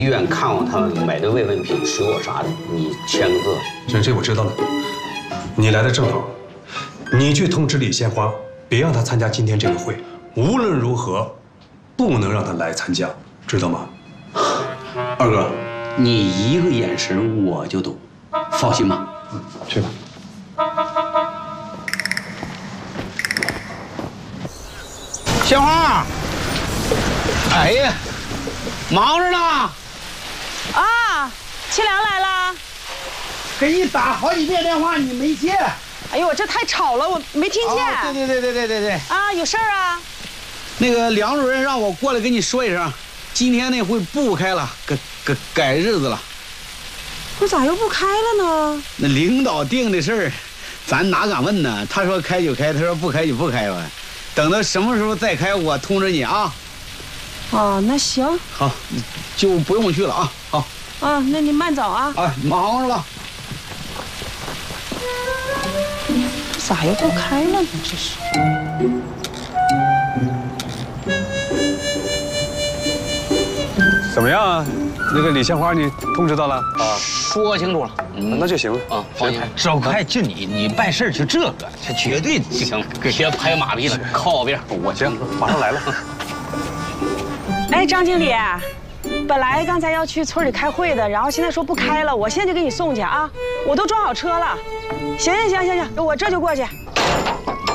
医院看望他们买的慰问品、水果啥的，你签个字。 这我知道了。你来的正好，你去通知李鲜花，别让她参加今天这个会，无论如何，不能让她来参加，知道吗？二哥， 你一个眼神我就懂，放心吧。 去吧。 鲜花，哎呀，忙着呢。 啊，清凉来了。 给你打好几遍电话，你没接。 哎呦，我这太吵了，我没听见。 对。 啊，有事儿啊？ 那个梁主任让我过来跟你说一声，今天那会不开了，改日子了。 我咋又不开了呢？ 那领导定的事儿，咱哪敢问呢？他说开就开，他说不开就不开吧。等到什么时候再开，我通知你啊。 哦，那行。 好，就不用去了啊。好。 啊，那你慢走啊。 哎，忙着了。 咋又不开了呢？这是。 怎么样啊？那个李鲜花，你通知到了啊？ 说清楚了， 那就行了啊，放心。 赵快，就你办事就这个，他绝对行，别拍马屁了，靠我边。 我行，马上来了。 哎，张经理，本来刚才要去村里开会的，然后现在说不开了，我现在就给你送去啊，我都装好车了。行，我这就过去。